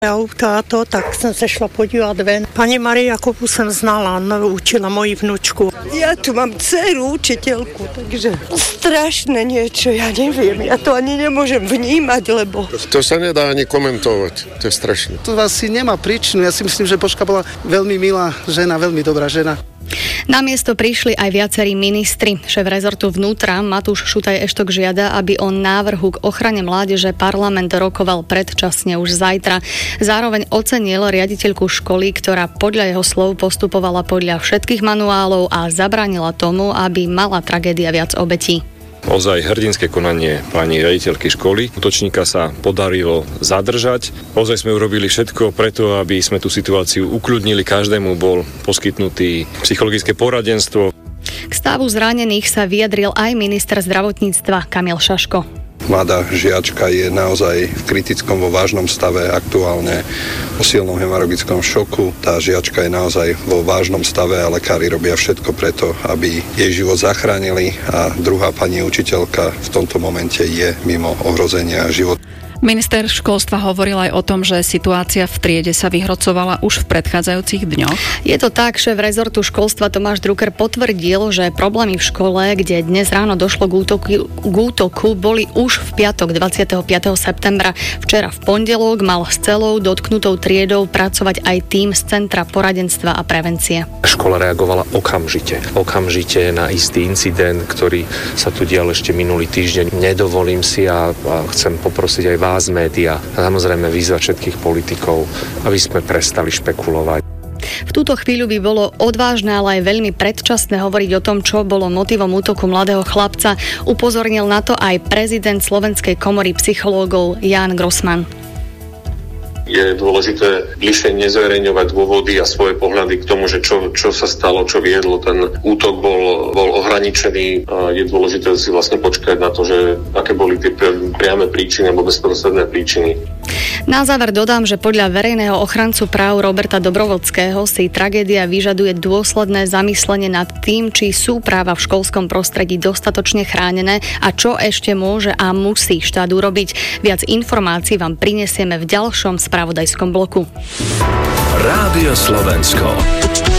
auta a to, tak jsem se šla podívat ven. Paní Marii Jakobu jsem znala, učila moji vnučku. Ja tu mám dceru, učiteľku, takže strašné niečo, ja neviem, ja to ani nemôžem vnímať, lebo... To sa nedá ani komentovať, to je strašné. To asi nemá príčinu, ja si myslím, že Božka bola veľmi milá žena, veľmi dobrá žena. Na miesto prišli aj viacerí ministri. Šéf rezortu vnútra Matúš Šutaj-Eštok žiada, aby o návrhu k ochrane mládeže parlament rokoval predčasne už zajtra. Zároveň ocenil riaditeľku školy, ktorá podľa jeho slov postupovala podľa všetkých manuálov a zabránila tomu, aby mala tragédia viac obetí. Ozaj hrdinské konanie pani riaditeľky školy. Útočníka sa podarilo zadržať. Ozaj sme urobili všetko preto, aby sme tú situáciu ukľudnili. Každému bol poskytnutý psychologické poradenstvo. K stavu zranených sa vyjadril aj minister zdravotníctva Kamil Šaško. Mladá žiačka je naozaj v kritickom, vo vážnom stave, aktuálne o silnom hemoragickom šoku. Tá žiačka je naozaj vo vážnom stave a lekári robia všetko preto, aby jej život zachránili a druhá pani učiteľka v tomto momente je mimo ohrozenia života. Minister školstva hovoril aj o tom, že situácia v triede sa vyhrocovala už v predchádzajúcich dňoch. Je to tak, šéf rezortu školstva Tomáš Drucker potvrdil, že problémy v škole, kde dnes ráno došlo k útoku, boli už v piatok 25. septembra. Včera v pondelok mal s celou dotknutou triedou pracovať aj tím z Centra poradenstva a prevencie. Škola reagovala okamžite na istý incident, ktorý sa tu dial ešte minulý týždeň. Nedovolím si a chcem poprosiť aj vás, média, a samozrejme vyzvať všetkých politikov, aby sme prestali špekulovať. V túto chvíľu by bolo odvážne, ale aj veľmi predčasné hovoriť o tom, čo bolo motivom útoku mladého chlapca. Upozornil na to aj prezident Slovenskej komory psychológov Ján Grossman. Je dôležité bližšie nezverejňovať dôvody a svoje pohľady k tomu, že čo sa stalo, čo viedlo. Ten útok bol ohraničený a je dôležité si vlastne počkať na to, že aké boli tie priame príčiny alebo bezprostredné príčiny. Na záver dodám, že podľa verejného ochrancu práv Roberta Dobrovodského si tragédia vyžaduje dôsledné zamyslenie nad tým, či sú práva v školskom prostredí dostatočne chránené a čo ešte môže a musí štát urobiť. Viac informácií vám prinesieme v ďalšom spravodajskom bloku. Rádio Slovensko.